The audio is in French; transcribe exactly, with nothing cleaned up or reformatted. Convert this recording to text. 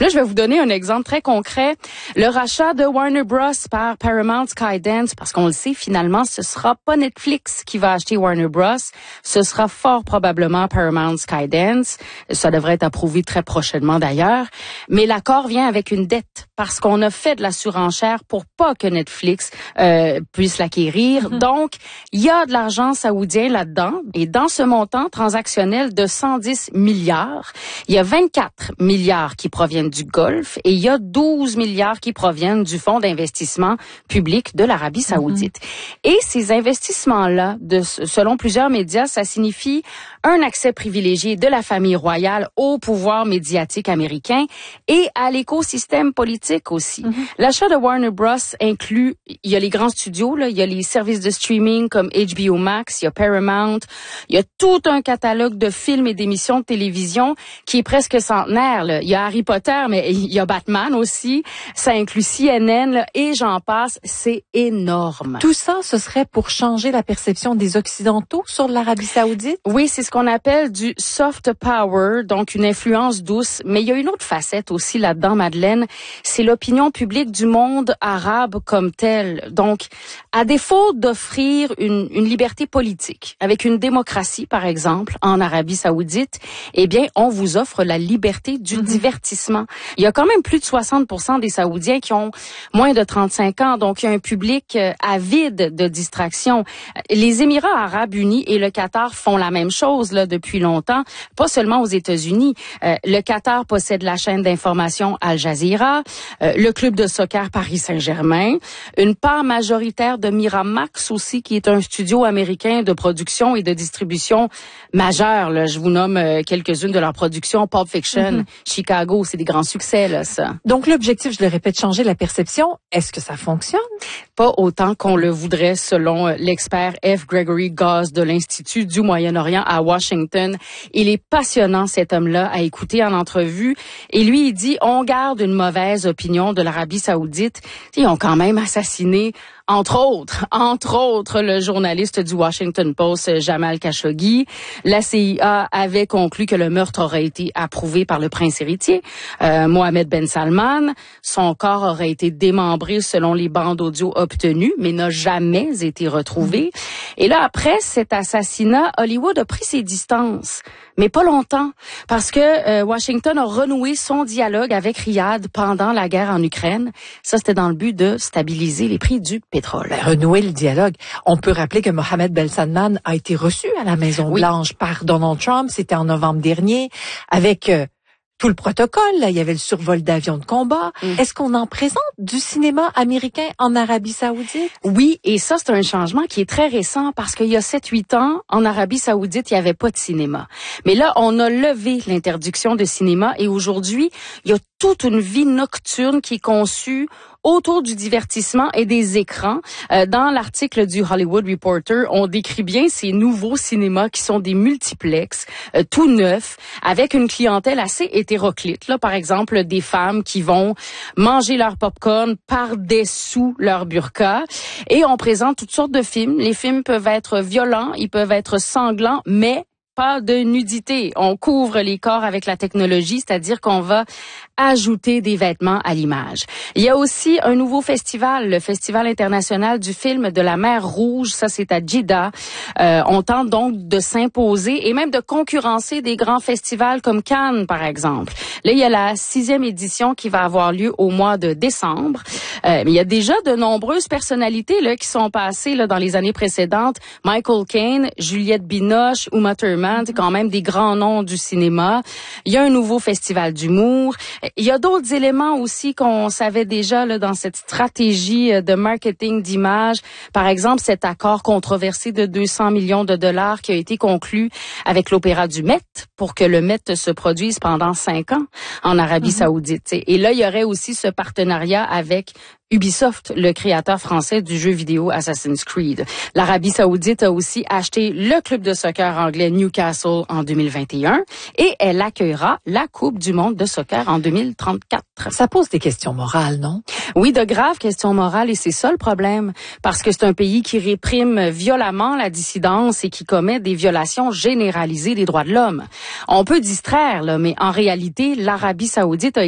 Là, je vais vous donner un exemple très concret. Le rachat de Warner Bros. Par Paramount Skydance, parce qu'on le sait, finalement, ce sera pas Netflix qui va acheter Warner Bros. Ce sera fort probablement Paramount Skydance. Ça devrait être approuvé très prochainement d'ailleurs. Mais l'accord vient avec une dette, parce qu'on a fait de la surenchère pour pas que Netflix euh, puisse l'acquérir. Mm-hmm. Donc, il y a de l'argent saoudien là-dedans. Et dans ce montant transactionnel de cent dix milliards, il y a vingt-quatre milliards qui proviennent du Golfe et il y a douze milliards qui proviennent du fonds d'investissement public de l'Arabie saoudite. Mm-hmm. Et ces investissements-là, de, selon plusieurs médias, ça signifie un accès privilégié de la famille royale au pouvoir médiatique américain et à l'écosystème politique aussi. Mm-hmm. L'achat de Warner Bros. Inclut, il y a les grands studios, là, il y a les services de streaming comme H B O Max, il y a Paramount, il y a tout un catalogue de films et d'émissions de télévision qui est presque centenaire. Là. Il y a Harry Potter, mais il y a Batman aussi. Ça inclut C N N là, et j'en passe. C'est énorme. Tout ça, ce serait pour changer la perception des Occidentaux sur l'Arabie saoudite? Oui, c'est ce qu'on appelle du soft power, donc une influence douce. Mais il y a une autre facette aussi là-dedans, Madeleine. C'est l'opinion publique du monde arabe comme tel. Donc, à défaut d'offrir une, une liberté politique, avec une démocratie, par exemple, en Arabie saoudite, eh bien, on vous offre la liberté du mm-hmm. divertissement. Il y a quand même plus de soixante pour cent des Saoudiens qui ont moins de trente-cinq ans, donc il y a un public euh, avide de distraction. Les Émirats arabes unis et le Qatar font la même chose là depuis longtemps, pas seulement aux États-Unis. Euh, le Qatar possède la chaîne d'information Al Jazeera, euh, le club de soccer Paris Saint-Germain, une part majoritaire de Miramax aussi, qui est un studio américain de production et de distribution majeur. Là. Je vous nomme euh, quelques-unes de leurs productions. Pulp Fiction, mm-hmm. Chicago, c'est des grands succès, là, ça. Donc, l'objectif, je le répète, changer la perception. Est-ce que ça fonctionne? Pas autant qu'on le voudrait, selon l'expert F. Gregory Gause de l'Institut du Moyen-Orient à Washington. Il est passionnant, cet homme-là, à écouter en entrevue. Et lui, il dit, on garde une mauvaise opinion de l'Arabie saoudite. Ils ont quand même assassiné, entre autres, entre autres, le journaliste du Washington Post, Jamal Khashoggi. La C I A avait conclu que le meurtre aurait été approuvé par le prince héritier, euh, Mohammed Ben Salman. Son corps aurait été démembré selon les bandes audio obtenues, mais n'a jamais été retrouvé. Et là, après cet assassinat, Hollywood a pris ses distances. Mais pas longtemps, parce que euh, Washington a renoué son dialogue avec Riyad pendant la guerre en Ukraine. Ça, c'était dans le but de stabiliser les prix du pétrole. Ben, renouer le dialogue. On peut rappeler que Mohammed Ben Salman a été reçu à la Maison-Blanche oui. par Donald Trump. C'était en novembre dernier, avec euh, tout le protocole. Là, il y avait le survol d'avions de combat. Mm. Est-ce qu'on en présente du cinéma américain en Arabie saoudite? Oui, et ça, c'est un changement qui est très récent parce qu'il y a sept huit ans, en Arabie saoudite, il n'y avait pas de cinéma. Mais là, on a levé l'interdiction de cinéma et aujourd'hui, il y a toute une vie nocturne qui est conçue autour du divertissement et des écrans. Euh, dans l'article du Hollywood Reporter, on décrit bien ces nouveaux cinémas qui sont des multiplexes, euh, tout neufs, avec une clientèle assez hétéroclite. Là, par exemple, des femmes qui vont manger leur popcorn par-dessous leur burqa. Et on présente toutes sortes de films. Les films peuvent être violents, ils peuvent être sanglants, mais pas de nudité. On couvre les corps avec la technologie, c'est-à-dire qu'on va ajouter des vêtements à l'image. Il y a aussi un nouveau festival, le Festival international du film de la mer Rouge. Ça, c'est à Jeddah. Euh, on tente donc de s'imposer et même de concurrencer des grands festivals comme Cannes, par exemple. Là, il y a la sixième édition qui va avoir lieu au mois de décembre. Euh, mais il y a déjà de nombreuses personnalités là qui sont passées là dans les années précédentes. Michael Caine, Juliette Binoche, Uma Thurman, c'est quand même des grands noms du cinéma. Il y a un nouveau festival d'humour. Il y a d'autres éléments aussi qu'on savait déjà là dans cette stratégie de marketing d'image. Par exemple, cet accord controversé de deux cents millions de dollars qui a été conclu avec l'Opéra du Met pour que le Met se produise pendant cinq ans en Arabie mm-hmm. saoudite. Et là, il y aurait aussi ce partenariat avec Ubisoft, le créateur français du jeu vidéo Assassin's Creed. L'Arabie saoudite a aussi acheté le club de soccer anglais Newcastle en deux mille vingt et un et elle accueillera la Coupe du monde de soccer en deux mille trente-quatre. Ça pose des questions morales, non? Oui, de graves questions morales et c'est ça le problème. Parce que c'est un pays qui réprime violemment la dissidence et qui commet des violations généralisées des droits de l'homme. On peut distraire, là, mais en réalité, l'Arabie saoudite a